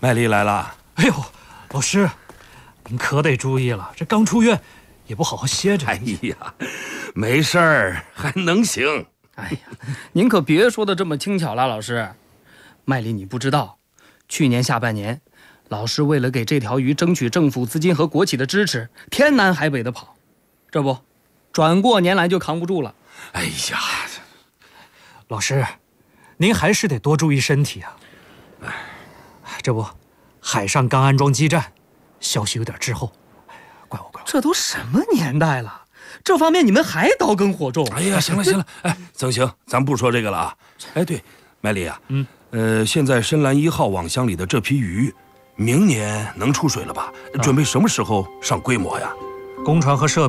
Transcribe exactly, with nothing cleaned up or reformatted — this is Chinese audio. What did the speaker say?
麦丽来了。 哎呦，老师，您可得注意了，这刚出院，也不好好歇着。 哎呀，没事儿，还能行。 哎呀，您可别说的这么轻巧了，老师。麦丽，你不知道，去年下半年，老师为了给这条鱼争取政府资金和国企的支持，天南海北的跑，这不，转过年来就扛不住了。 哎呀， 老师，您还是得多注意身体啊。哎，这不，海上刚安装基站，消息有点滞后。怪我，怪我。 这都什么年代了，这方面你们还刀耕火种？ 哎呀，行了行了，哎，曾行，咱不说这个了啊。哎，对，麦丽啊，嗯，呃，现在深蓝一号网箱里的这批鱼，明年能出水了吧？准备什么时候上规模呀？ 工船和设备